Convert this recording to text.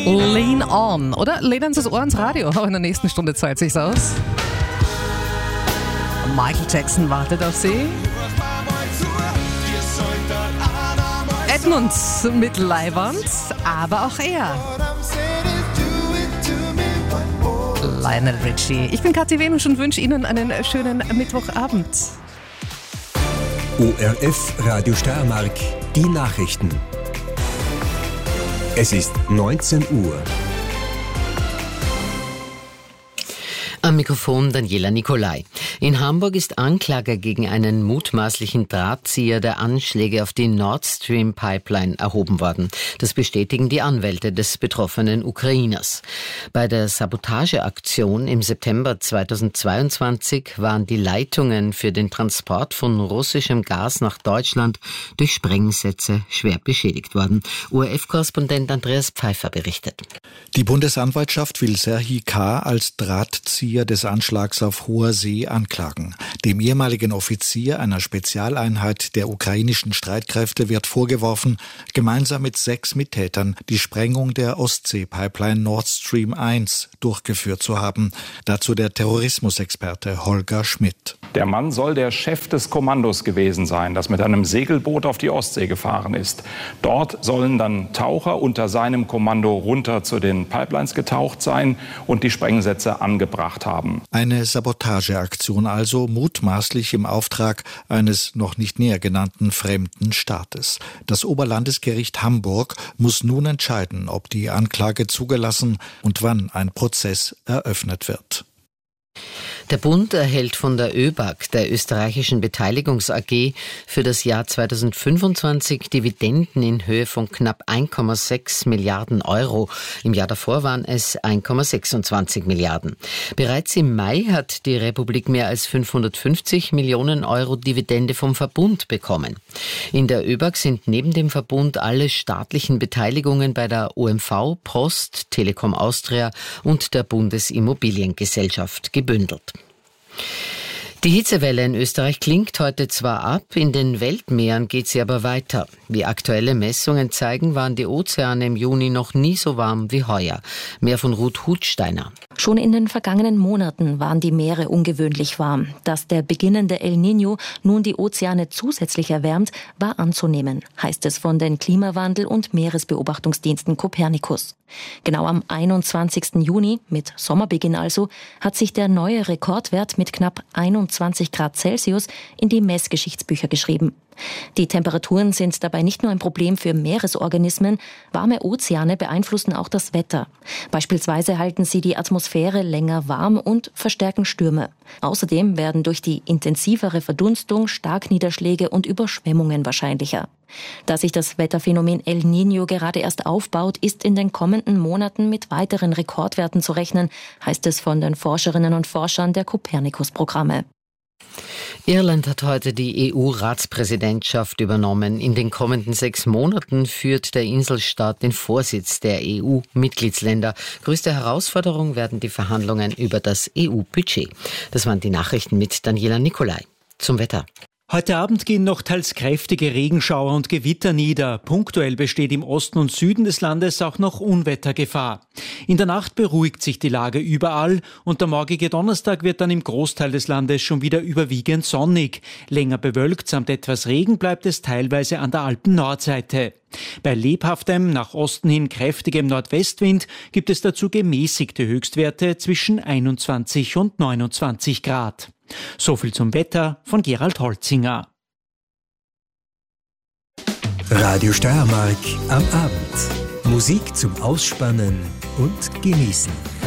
Lean on, oder? Lehnen Sie das Ohr ans Radio, aber in der nächsten Stunde zahlt sich's aus. Michael Jackson wartet auf Sie. Edmund mit Leiwand, aber auch er. Lionel Richie. Ich bin Kathi Wenusch und wünsche Ihnen einen schönen Mittwochabend. ORF Radio Steiermark, die Nachrichten. Es ist 19 Uhr. Am Mikrofon Daniela Nicolai. In Hamburg ist Anklage gegen einen mutmaßlichen Drahtzieher der Anschläge auf die Nord Stream Pipeline erhoben worden. Das bestätigen die Anwälte des betroffenen Ukrainers. Bei der Sabotageaktion im September 2022 waren die Leitungen für den Transport von russischem Gas nach Deutschland durch Sprengsätze schwer beschädigt worden. ORF-Korrespondent Andreas Pfeiffer berichtet. Die Bundesanwaltschaft will Serhii K. als Drahtzieher des Anschlags auf hoher See anklagen. Dem ehemaligen Offizier einer Spezialeinheit der ukrainischen Streitkräfte wird vorgeworfen, gemeinsam mit 6 Mittätern die Sprengung der Ostsee-Pipeline Nord Stream 1 durchgeführt zu haben. Dazu der Terrorismusexperte Holger Schmidt. Der Mann soll der Chef des Kommandos gewesen sein, das mit einem Segelboot auf die Ostsee gefahren ist. Dort sollen dann Taucher unter seinem Kommando runter zu den Pipelines getaucht sein und die Sprengsätze angebracht haben. Eine Sabotageaktion also, mutmaßlich im Auftrag eines noch nicht näher genannten fremden Staates. Das Oberlandesgericht Hamburg muss nun entscheiden, ob die Anklage zugelassen und wann ein Prozess eröffnet wird. Der Bund erhält von der ÖBAG, der österreichischen Beteiligungs AG, für das Jahr 2025 Dividenden in Höhe von knapp 1,6 Milliarden Euro. Im Jahr davor waren es 1,26 Milliarden. Bereits im Mai hat die Republik mehr als 550 Millionen Euro Dividende vom Verbund bekommen. In der ÖBAG sind neben dem Verbund alle staatlichen Beteiligungen bei der OMV, Post, Telekom Austria und der Bundesimmobiliengesellschaft gebündelt. Die Hitzewelle in Österreich klingt heute zwar ab, in den Weltmeeren geht sie aber weiter. Wie aktuelle Messungen zeigen, waren die Ozeane im Juni noch nie so warm wie heuer. Mehr von Ruth Hutsteiner. Schon in den vergangenen Monaten waren die Meere ungewöhnlich warm. Dass der beginnende El Niño nun die Ozeane zusätzlich erwärmt, war anzunehmen, heißt es von den Klimawandel- und Meeresbeobachtungsdiensten Copernicus. Genau am 21. Juni, mit Sommerbeginn also, hat sich der neue Rekordwert mit knapp 21 Grad Celsius in die Messgeschichtsbücher geschrieben. Die Temperaturen sind dabei nicht nur ein Problem für Meeresorganismen, warme Ozeane beeinflussen auch das Wetter. Beispielsweise halten sie die Atmosphäre länger warm und verstärken Stürme. Außerdem werden durch die intensivere Verdunstung Starkniederschläge und Überschwemmungen wahrscheinlicher. Da sich das Wetterphänomen El Niño gerade erst aufbaut, ist in den kommenden Monaten mit weiteren Rekordwerten zu rechnen, heißt es von den Forscherinnen und Forschern der Copernicus-Programme. Irland hat heute die EU-Ratspräsidentschaft übernommen. In den kommenden 6 Monaten führt der Inselstaat den Vorsitz der EU-Mitgliedsländer. Größte Herausforderung werden die Verhandlungen über das EU-Budget. Das waren die Nachrichten mit Daniela Nicolai. Zum Wetter. Heute Abend gehen noch teils kräftige Regenschauer und Gewitter nieder. Punktuell besteht im Osten und Süden des Landes auch noch Unwettergefahr. In der Nacht beruhigt sich die Lage überall und der morgige Donnerstag wird dann im Großteil des Landes schon wieder überwiegend sonnig. Länger bewölkt samt etwas Regen bleibt es teilweise an der Alpen-Nordseite. Bei lebhaftem, nach Osten hin kräftigem Nordwestwind gibt es dazu gemäßigte Höchstwerte zwischen 21 und 29 Grad. So viel zum Wetter von Gerald Holzinger. Radio Steiermark am Abend. Musik zum Ausspannen und Genießen.